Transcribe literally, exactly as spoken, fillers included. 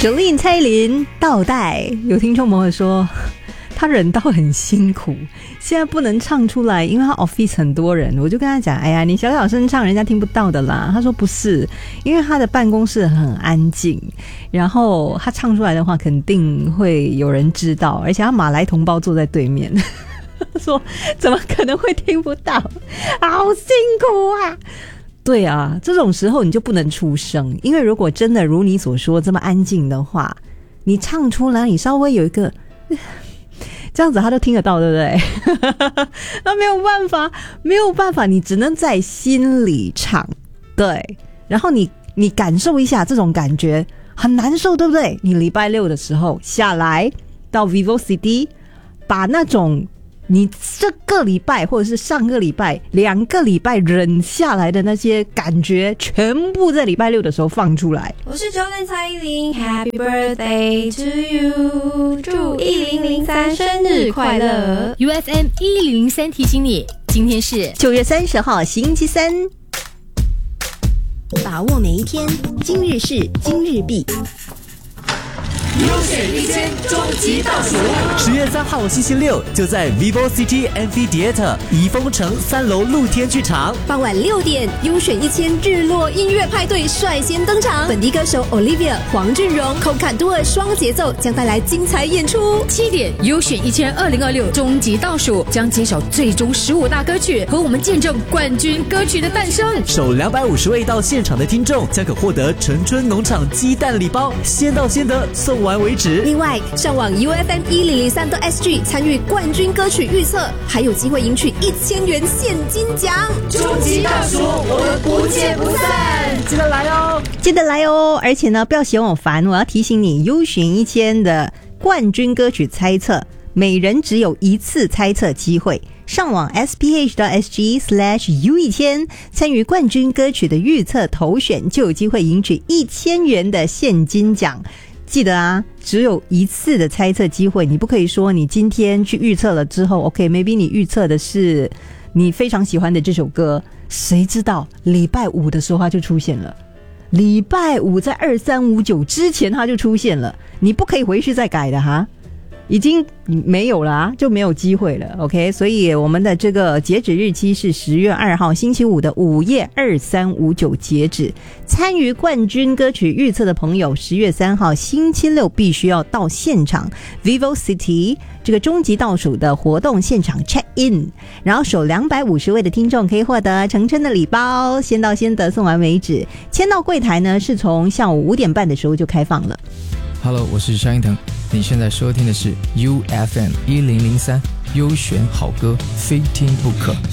Jolin 蔡依林倒带，有听众朋友说他忍到很辛苦，现在不能唱出来，因为他 office 很多人。我就跟他讲，哎呀，你小小声唱人家听不到的啦。他说不是，因为他的办公室很安静，然后他唱出来的话肯定会有人知道，而且他马来同胞坐在对面说怎么可能会听不到，好辛苦啊。对啊，这种时候你就不能出声，因为如果真的如你所说这么安静的话，你唱出来你稍微有一个这样子他都听得到，对不对？那没有办法，没有办法，你只能在心里唱，对，然后你你感受一下这种感觉，很难受，对不对？你礼拜六的时候下来到 Vivo City， 把那种你这个礼拜或者是上个礼拜两个礼拜忍下来的那些感觉，全部在礼拜六的时候放出来。 我是Jolin蔡依林 Happy birthday to you， 祝一零零三生日快乐。 U F M 一零零三提醒你，今天是九月三十号星期三， 把握每一天，今日事今日毕。 优选一千终极倒数，十月三号星期六就在 Vivo City Amphitheatre 怡丰城三楼露天剧场， 傍晚六点，优选一千日落音乐派对率先登场，本地歌手 Olivia、黄俊荣、寇坎多尔双节奏将带来精彩演出。 七点，优选一千二零二六终极倒数将揭晓最终十五大歌曲，和我们见证冠军歌曲的诞生。 首两百五十位到现场的听众将可获得陈春农场鸡蛋礼包，先到先得，送完为止。 另外，上网 U F M 一零零三 S G 参与冠军歌曲预测，还有机会赢取一千元现金奖。 终极倒数，我们不见不散，记得来哦， 记得来哦！而且呢，不要嫌我烦，我要提醒你，优选一千的冠军歌曲猜测，每人只有一次猜测机会。上网 S P H 到 S G slash U 一千参与冠军歌曲的预测投选，就有机会赢取一千元的现金奖。记得啊，只有一次的猜测机会，你不可以说你今天去预测了之后 OK maybe 你预测的是你非常喜欢的这首歌，谁知道礼拜五的时候它就出现了，礼拜五在二三五九之前它就出现了，你不可以回去再改的哈，已经没有了啊，就没有机会了 OK。 所以我们的这个截止日期是十月二号星期五的午夜二三五九截止。参与冠军歌曲预测的朋友，十月三号星期六必须要到现场 Vivo City 这个终极倒数的活动现场 check in， 然后首两百五十位的听众可以获得成春的礼包，先到先得，送完为止。签到柜台呢是从下午五点半的时候就开放了。 Hello， 我是萧敬腾，你现在收听的是 U F M 一零零三优选好歌，非听不可。